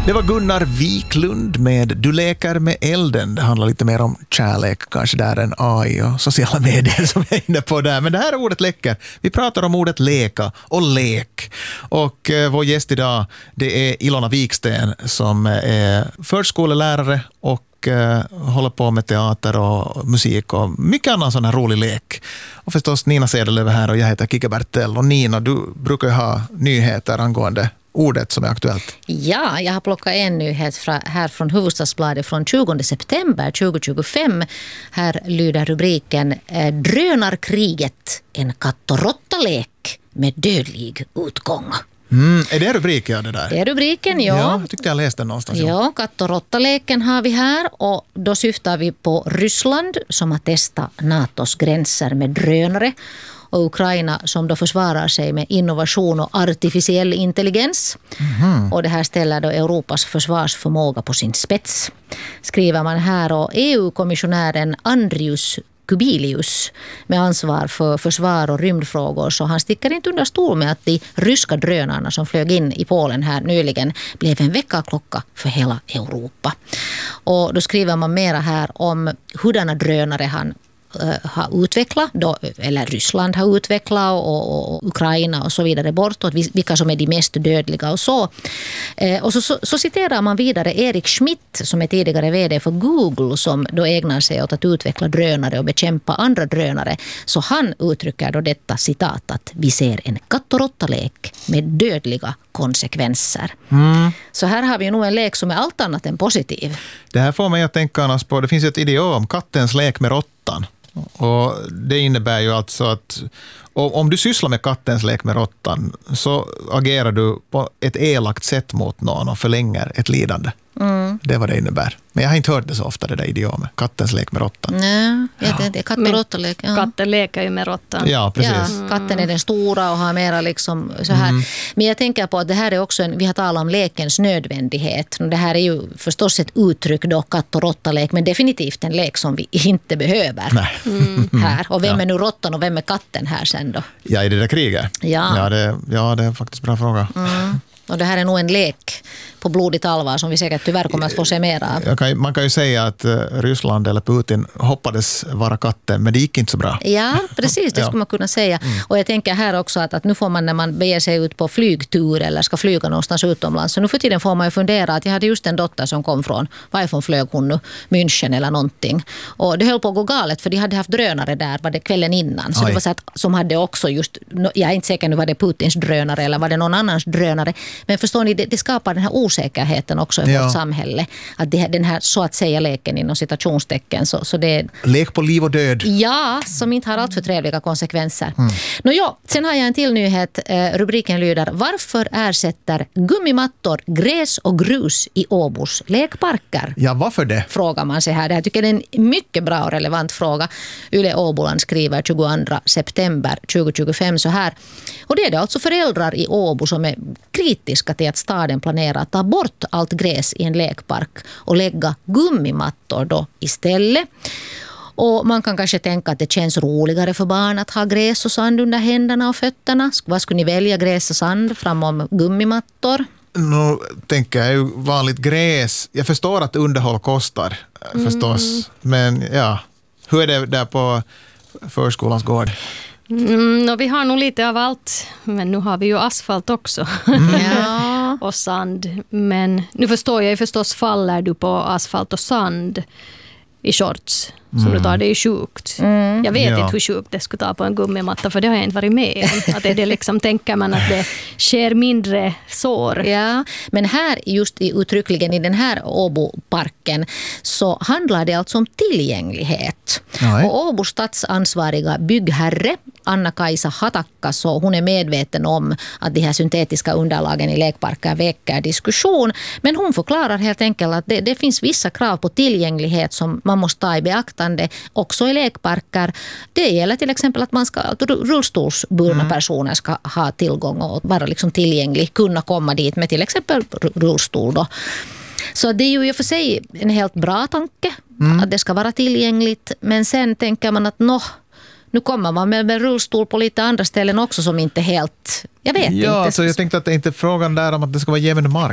Det var Gunnar Wiklund med Du leker med elden. Det handlar lite mer om kärlek kanske där än AI och sociala medier som jag är inne på där. Men det här ordet leker. Vi pratar om ordet leka och lek. Och vår gäst idag, det är Ilona Viksten som är förskolelärare och håller på med teater och musik och mycket annan sån här rolig lek. Och förstås Nina Sedelöv här och jag heter Kike Bertell. Och Nina, du brukar ju ha nyheter angående ordet som är aktuellt. Ja, jag har plockat en nyhet här från Hufvudstadsbladet från 20 september 2025. Här lyder rubriken Drönarkriget, en katt- och råttalek med dödlig utgång. Är det rubriken det där? Det är rubriken, ja. Ja, jag tyckte jag läste den någonstans. Ja, katt- och råttaleken har vi här och då syftar vi på Ryssland som har testat NATOs gränser med drönare och Ukraina som då försvarar sig med innovation och artificiell intelligens. Och det här ställer då Europas försvarsförmåga på sin spets. Skriver man här och EU-kommissionären Andrius Kubilius med ansvar för försvar och rymdfrågor så han sticker inte under stol med att de ryska drönarna som flög in i Polen här nyligen blev en väckarklocka för hela Europa. Och då skriver man mera här om hurdana drönare han har utvecklat, då, eller Ryssland har utvecklat och Ukraina och så vidare bortåt, vilka som är de mest dödliga och så. Och så citerar man vidare Erik Schmidt som är tidigare vd för Google som då ägnar sig åt att utveckla drönare och bekämpa andra drönare. Så han uttrycker då detta citat att vi ser en katt- och råttalek med dödliga konsekvenser. Så här har vi nog en lek som är allt annat än positiv. Det här får mig att tänka annars på, det finns ett idiom, kattens lek med råttan. Och det innebär ju alltså att om du sysslar med kattens lek med råttan så agerar du på ett elakt sätt mot någon och förlänger ett lidande. Det är vad det innebär. Men jag har inte hört det så ofta, det där idiomet. Kattens lek med råttan. Nej, det är katt- och råttalek. Ja. Katten leker ju med råttan. Ja, precis. Ja, katten är den stora och har mera liksom så här. Men jag tänker på att det här är också vi har talat om lekens nödvändighet. Det här är ju förstås ett uttryck då, katt- och råttalek, men definitivt en lek som vi inte behöver. Här. Och vem är nu råttan och vem är katten här sen då? Ja, i det där kriget? Ja. Det är faktiskt en bra fråga. Och det här är nog en lek på blodigt allvar som vi säkert tyvärr kommer att få se mer av. Man kan ju säga att Ryssland eller Putin hoppades vara katten, men det gick inte så bra. Ja, precis, det skulle man kunna säga. Och jag tänker här också att nu får man när man beger sig ut på flygtur eller ska flyga någonstans utomlands. Så nu för tiden får man ju fundera att jag hade just en dotter som kom från, varifrån flög hon nu? München eller någonting. Och det höll på att gå galet för de hade haft drönare där var det kvällen innan. Så det var så att som hade också just, jag är inte säker nu var det Putins drönare eller var det någon annans drönare. Men förstår ni, det skapar den här osäkerheten också i vårt samhälle. Att den här så att säga leken inom citationstecken. Så det är lek på liv och död. Ja, som inte har allt för trevliga konsekvenser. Sen har jag en till nyhet. Rubriken lyder: Varför ersätter gummimattor gräs och grus i Åbos lekparker? Ja, varför det? Frågar man sig här. Det här tycker jag är en mycket bra och relevant fråga. Yle Åboland skriver 22 september 2025 så här. Och det är alltså föräldrar i Åbo som är kritiska till att staden planerar att ta bort allt gräs i en lekpark och lägga gummimattor då istället. Och man kan kanske tänka att det känns roligare för barn att ha gräs och sand under händerna och fötterna. Vad skulle ni välja, gräs och sand framom gummimattor? Nu tänker jag ju vanligt gräs. Jag förstår att underhåll kostar förstås. Men ja, hur är det där på förskolans gård? Vi har nog lite av allt, men nu har vi ju asfalt också. Ja. Och sand. Men nu förstår jag ju förstås, faller du på asfalt och sand i shorts som du tar, det är ju sjukt. Jag vet inte hur sjukt det skulle ta på en gummimatta, för det har jag inte varit med om. Att det liksom, tänker man att det sker mindre sår. Ja, men här just uttryckligen i den här Åboparken så handlar det alltså om tillgänglighet. Nej. Och Åbos stadsansvariga byggherre Anna-Kaisa Hatakka, så hon är medveten om att de här syntetiska underlagen i lekparker väcker diskussion. Men hon förklarar helt enkelt att det finns vissa krav på tillgänglighet som man måste ta i beaktande också i lekparker. Det gäller till exempel att rullstolsburna personer ska ha tillgång och vara liksom tillgänglig, kunna komma dit med till exempel rullstol då. Så det är ju i och för sig en helt bra tanke att det ska vara tillgängligt, men sen tänker man att nu kommer man med rullstol på lite andra ställen också som inte helt, jag vet inte. Ja, så jag tänkte att det är inte frågan där om att det ska vara jämn mark.